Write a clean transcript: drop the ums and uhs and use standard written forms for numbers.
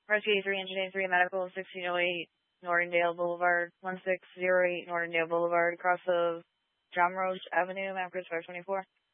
Rescue 3, Engineering 3, Medical, 1608 Nordendale Boulevard, 1608 Nordendale Boulevard, across of John Roach Avenue, Mount Chris 524.